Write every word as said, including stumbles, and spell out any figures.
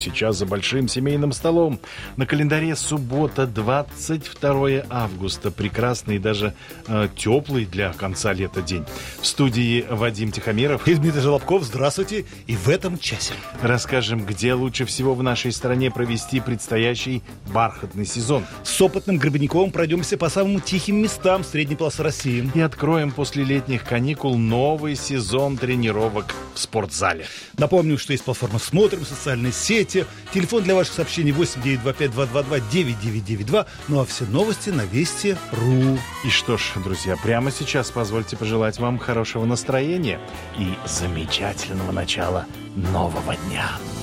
Сейчас за большим семейным столом. На календаре суббота, двадцать второе августа. Прекрасный и даже э, теплый для конца лета день. В студии Вадим Тихомиров и Дмитрий Желобков. Здравствуйте. И в этом часе расскажем, где лучше всего в нашей стране провести предстоящий бархатный сезон. С опытным Гребенниковым пройдемся по самым тихим местам средней полосы России. И откроем после летних каникул новый сезон тренировок в спортзале. Напомню, что есть платформа «Смотрим», социальные сети. Телефон для ваших сообщений восемь девятьсот двадцать пять двести двадцать два девять девять девять два. Ну а все новости на вести точка ру. И что ж, друзья, прямо сейчас позвольте пожелать вам хорошего настроения и замечательного начала нового дня.